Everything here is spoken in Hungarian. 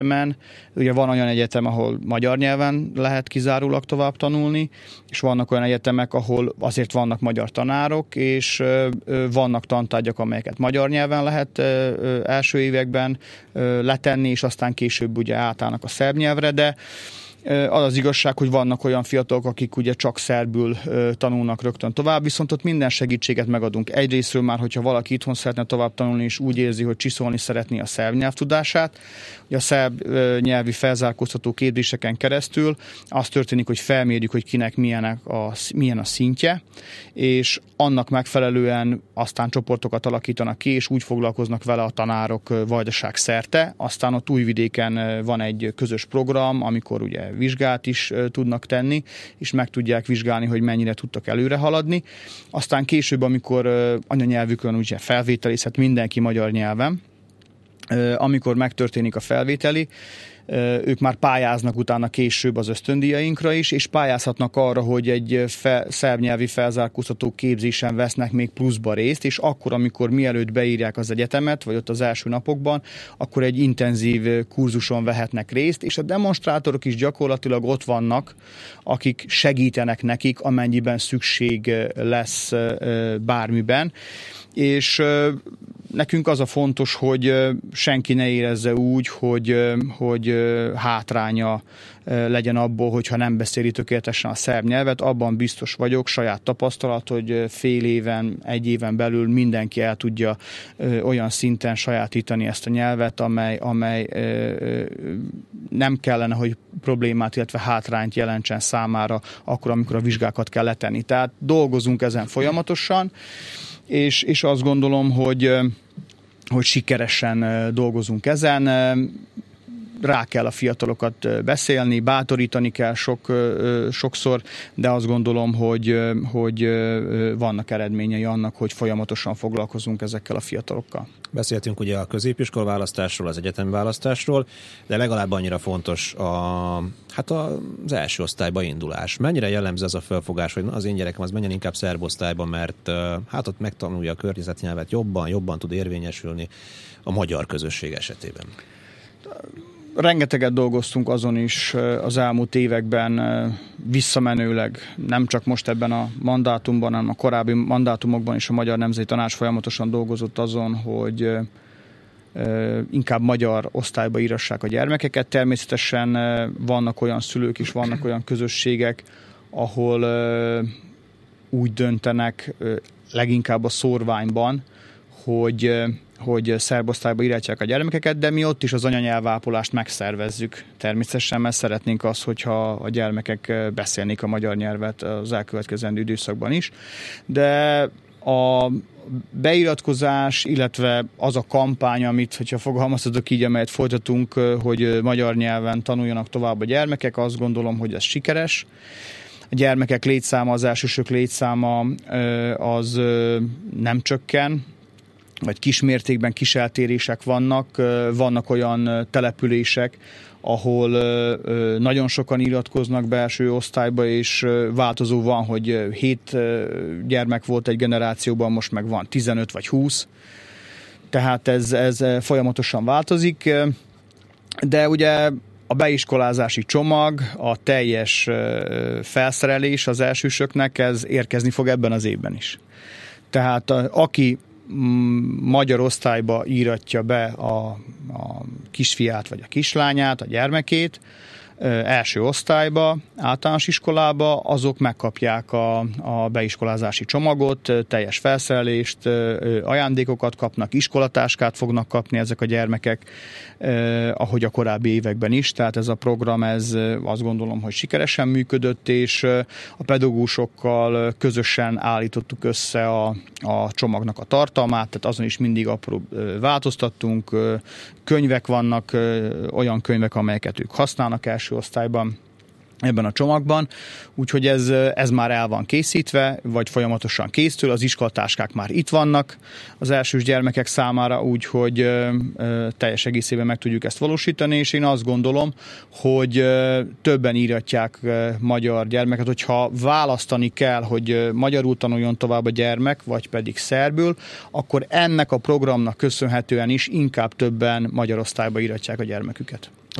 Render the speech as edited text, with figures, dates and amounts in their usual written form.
Ugye van olyan egyetem, ahol magyar nyelven lehet kizárólag tovább tanulni, és vannak olyan egyetemek, ahol azért vannak magyar tanárok, és vannak tantárgyak, amelyeket magyar nyelven lehet első években letenni, és aztán később ugye átállnak a szerb nyelvre, de az az igazság, hogy vannak olyan fiatalok, akik ugye csak szerbül tanulnak rögtön tovább, viszont ott minden segítséget megadunk. Egyrészről már, hogyha valaki itthon szeretne tovább tanulni, és úgy érzi, hogy csiszolni szeretné a szerb nyelvtudását, ugye a szerb nyelvi felzárkóztató képzéseken keresztül az történik, hogy felmérjük, hogy kinek milyen a szintje, és annak megfelelően aztán csoportokat alakítanak ki, és úgy foglalkoznak vele a tanárok Vajdaság szerte. Aztán ott Újvidéken van egy közös program, amikor ugye vizsgát is tudnak tenni, és meg tudják vizsgálni, hogy mennyire tudtak előre haladni. Aztán később, amikor anyanyelvükön ugye felvételizhet mindenki magyar nyelven, amikor megtörténik a felvételi, ők már pályáznak utána később az ösztöndíjainkra is, és pályázhatnak arra, hogy egy szerb nyelvi felzárkóztató képzésen vesznek még pluszba részt, és akkor, amikor mielőtt beírják az egyetemet, vagy ott az első napokban, akkor egy intenzív kurzuson vehetnek részt, és a demonstrátorok is gyakorlatilag ott vannak, akik segítenek nekik, amennyiben szükség lesz bármiben, és nekünk az a fontos, hogy senki ne érezze úgy, hogy hátránya legyen abból, hogyha nem beszéli tökéletesen a szerb nyelvet. Abban biztos vagyok, saját tapasztalat, hogy fél éven, egy éven belül mindenki el tudja olyan szinten sajátítani ezt a nyelvet, amely nem kellene, hogy problémát, illetve hátrányt jelentsen számára akkor, amikor a vizsgákat kell letenni. Tehát dolgozunk ezen folyamatosan, és azt gondolom, hogy sikeresen dolgozunk ezen. Rá kell a fiatalokat beszélni, bátorítani kell sokszor, de azt gondolom, hogy vannak eredményei annak, hogy folyamatosan foglalkozunk ezekkel a fiatalokkal. Beszéltünk ugye a középiskola választásról, az egyetem választásról, de legalább annyira fontos az első osztályba indulás. Mennyire jellemző ez a felfogás, hogy az én gyerekem az menjen inkább szerbosztályba, mert ott megtanulja a környezetnyelvet jobban tud érvényesülni a magyar közösség esetében? Rengeteget dolgoztunk azon is az elmúlt években visszamenőleg, nem csak most ebben a mandátumban, hanem a korábbi mandátumokban is a Magyar Nemzeti Tanács folyamatosan dolgozott azon, hogy inkább magyar osztályba írassák a gyermekeket. Természetesen vannak olyan szülők és vannak olyan közösségek, ahol úgy döntenek, leginkább a szórványban, hogy szerbosztályba írják a gyermekeket, de mi ott is az anyanyelvápolást megszervezzük. Természetesen, mert szeretnénk azt, hogyha a gyermekek beszélnék a magyar nyelvet az elkövetkezendő időszakban is. De a beiratkozás, illetve az a kampány, amit, hogyha fogalmazhatok így, amelyet folytatunk, hogy magyar nyelven tanuljanak tovább a gyermekek, azt gondolom, hogy ez sikeres. A gyermekek létszáma, az elsősök létszáma az nem csökken, vagy kismértékben kiseltérések vannak olyan települések, ahol nagyon sokan iratkoznak be első osztályba, és változó van, hogy 7 gyermek volt egy generációban, most meg van 15 vagy 20. Tehát ez folyamatosan változik, de ugye a beiskolázási csomag, a teljes felszerelés az elsősöknek, ez érkezni fog ebben az évben is. Tehát aki magyar osztályba íratja be a kisfiát vagy a kislányát, a gyermekét, első osztályba, általános iskolába, azok megkapják a beiskolázási csomagot, teljes felszerelést, ajándékokat kapnak, iskolatáskát fognak kapni ezek a gyermekek, ahogy a korábbi években is, tehát ez a program, ez azt gondolom, hogy sikeresen működött, és a pedagógusokkal közösen állítottuk össze a csomagnak a tartalmát, tehát azon is mindig apró változtattunk, könyvek vannak, olyan könyvek, amelyeket ők használnak első osztályban ebben a csomagban, úgyhogy ez már el van készítve, vagy folyamatosan készül, az iskolatáskák már itt vannak az elsős gyermekek számára, úgyhogy teljes egészében meg tudjuk ezt valósítani, és én azt gondolom, hogy többen íratják magyar gyermeket, hogyha választani kell, hogy magyarul tanuljon tovább a gyermek, vagy pedig szerbül, akkor ennek a programnak köszönhetően is inkább többen magyar osztályba íratják a gyermeküket.